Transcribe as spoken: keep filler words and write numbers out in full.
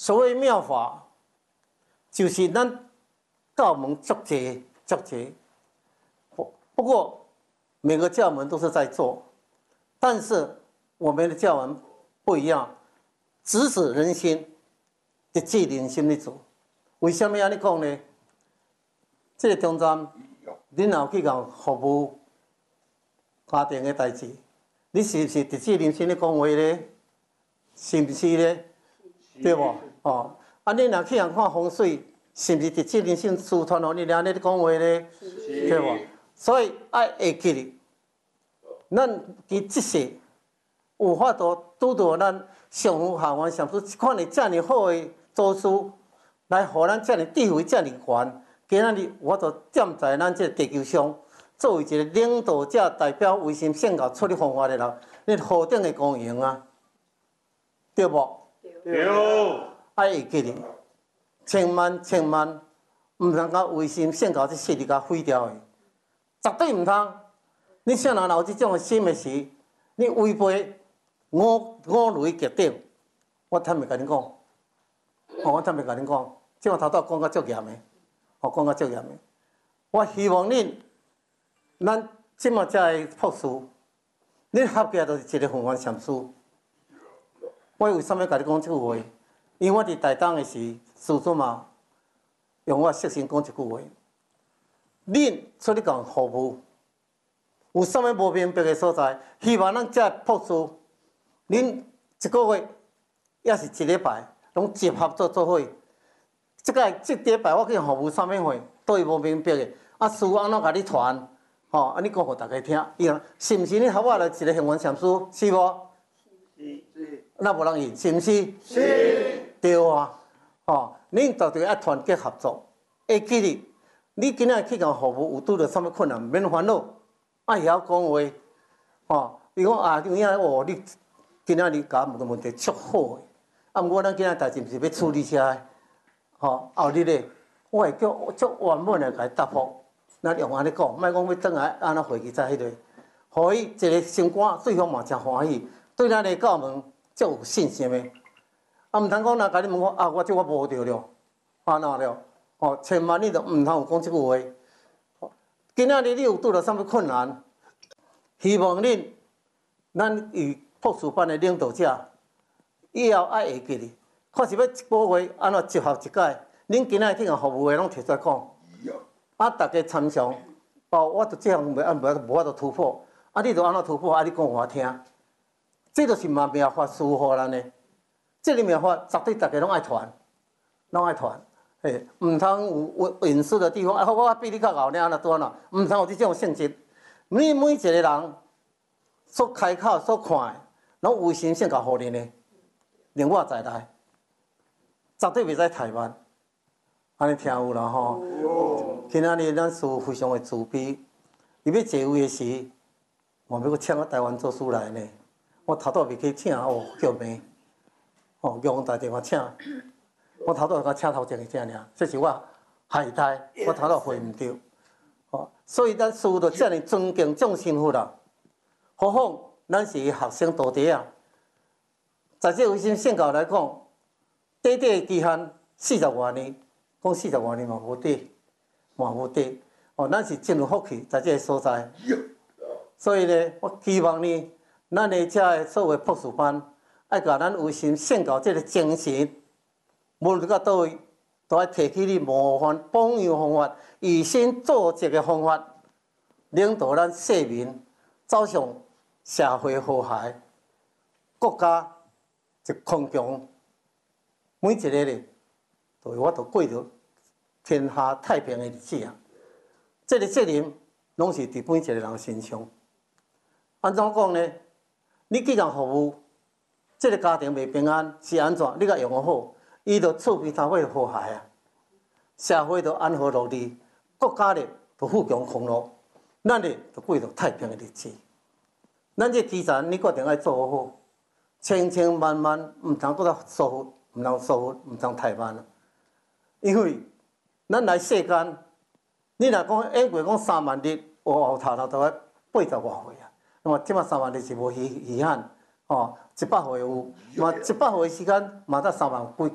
所谓妙法，就是咱教门足济足济，不不过每个教门都是在做，但是我们的教门不一样，直指人心，直指人心的做。为什么安尼讲呢？这个中站，恁若有去共服务家庭的代志，你是不是直指人心的讲话呢？是不是呢？对无？哦，啊，你若去人看风水，是不是直指人心师传互你安尼咧讲话呢？对无？所以爱会记哩，咱伫即世有法度拄到咱上父下元上师即款的遮尔好的祖师，来互咱遮尔智慧遮尔悬。今仔日我就站在咱这地球上，作为一个领导者，代表维心圣教处理方法的人，你何等的光荣啊？对无？对。爱会记哩，千万千万毋通甲维心圣教这势力甲毁掉的，绝对毋通。你啥人有这种心的时，你违背五五类极定，我坦白甲你讲，哦，我坦白甲你讲，即我头拄讲到足严的。我讲到足严的，我希望恁，咱即马遮个博士，恁合起来就是一个凤凰禅师。我为什么甲你讲即句话？因为我伫台东的时，师祖嘛用我色心讲一句话：恁出去共服务，有啥物无明白的所在，希望咱遮博士，恁一个月也是一礼拜，拢集合做做伙。即个即礼拜我去服务啥物货，都会无明白的。啊，师傅安怎甲你传？吼，啊，你讲互大家听，伊讲是毋是你合我来一个行愿禅师？是无？是是。那无人信，是毋是？是。对啊，吼，恁就着爱团结合作。会记哩，你今仔去共服务，有拄着啥物困难，免烦恼，爱晓讲话。吼，伊讲啊，你影哦，你今仔日甲问个问题足好的。啊，毋过咱今仔代志毋是要处理遮个。吼，后日咧，我会叫足圆满的甲伊答复。咱用安尼讲，莫讲要转来安怎回去再迄个，互伊一个心肝，对方嘛真欢喜，对咱的教门足有信心的。啊，毋通讲若甲你问我啊，我这我无着了，安怎了？吼，千万你着毋通有讲即句话。今仔日你有拄着啥物困难，希望恁咱与博士班的领导者以后爱会记哩。看是要一个月安怎集合一届，恁今仔去共服务的拢摕出来讲，啊，大家参详，哦，我着这项袂按袂无法度突破，啊，你着安怎突破？啊，你讲互我听，这就是嘛妙法师互咱的，这个妙法绝对大家拢爱传，拢爱传，嘿，毋通有隐私的地方，啊，我比你较后呢，安怎做安怎？毋通有这种性质。你每一个人所开口所看的，拢有心性甲互恁的，令我在内。绝对袂使怠慢，安尼听有啦吼。今仔日咱师父非常的慈悲，伊要坐位的时，我要搁请我台湾做师来呢。我头拄未去请哦，叫名，哦，叫阮打电话请，我头拄甲请头前个只尔，这是我害呆，我头拄回毋着。哦，所以咱师父着遮尔尊敬众信佛啦，何况咱是学生徒弟啊，在这维心圣教来讲。短短的期限四十多年，讲四十多年嘛无短，嘛无短。哦，咱是真有福气在这个所在。所以呢，我希望呢，咱的遮个所谓博士班，爱甲咱维心圣教这个精神，无论到倒位，都爱提起你模范榜样方法，以身作则的方法，领导咱市民走向社会和谐，国家就康强。每一个咧，就我都过着天下太平的日子啊！这个责任拢是伫每一个人身上。安怎讲呢？你去共服务，这个家庭袂平安是安怎？你甲用好，伊就厝边头会和谐啊，社会就安和乐利，国家咧就富强康乐，咱咧就过着太平的日子。咱这基层你决定爱做好，千千万万毋通搁较疏忽。毋通疏忽，毋通怠慢啊！因为咱来世间，你若讲演过讲三万日，活后头头都要八十外岁啊。那么即马三万日是无稀稀罕，哦，一百岁有，嘛一百岁的时间嘛才三万几。